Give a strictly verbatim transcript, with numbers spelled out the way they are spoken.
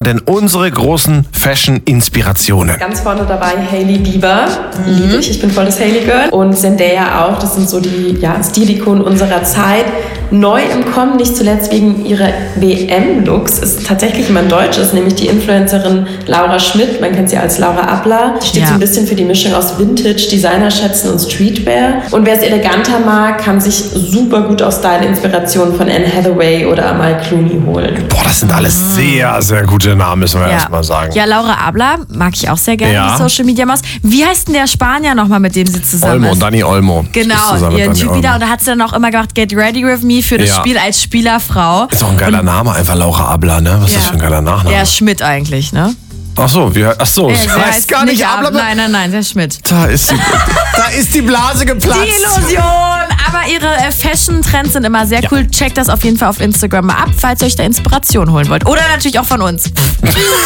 denn unsere großen Fashion-Inspirationen? Ganz vorne dabei Hailey Bieber, mhm. liebe ich, ich bin voll das Hailey-Girl. Und Zendaya auch, das sind so die ja, Stilikonen unserer Zeit. Neu im Kommen, nicht zuletzt wegen ihrer W M-Looks, ist tatsächlich jemand Deutsches, nämlich die Influencerin Laura Schmidt. Man kennt sie als Laura Abler. Die steht ja. so ein bisschen für die Mischung aus Vintage, Designerschätzen und Streetwear. Und wer es eleganter mag, kann sich super gut aus Style-Inspirationen von Anne Hathaway oder Amal Clooney holen. Boah, das sind alles mhm. sehr, sehr gute Namen, müssen wir ja. erst mal sagen. Ja, Laura Abler mag ich auch sehr gerne, ja. die Social-Media-Maus. Wie heißt denn der Spanier nochmal, mit dem sie zusammen Olmo, ist? Dani Olmo. Genau, ihren Typ wieder. Und da hat sie dann auch immer gemacht, get ready with me für das ja. Spiel als Spielerfrau. Ist auch ein geiler und, Name, einfach Laura Abler, ne? Was ja. ist das für ein geiler Nachname? Ja, Schmidt eigentlich, ne? Ach so, wie, ach so, das heißt, heißt gar nicht Abler. Nein, nein, nein, der Schmidt. Da ist die, da ist die Blase geplatzt. Die Illusion. Aber ihre äh, Fashion-Trends sind immer sehr ja. cool. Checkt das auf jeden Fall auf Instagram mal ab, falls ihr euch da Inspiration holen wollt. Oder natürlich auch von uns.